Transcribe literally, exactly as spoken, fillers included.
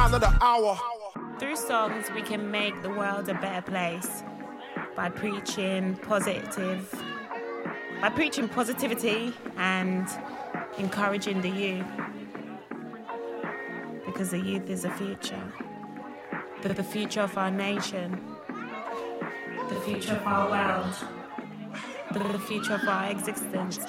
sign of the hour. Through songs, we can make the world a better place by preaching positive, by preaching positivity and encouraging the youth. Because the youth is the future. The, the future of our nation. The future of our world. The, the future of our existence.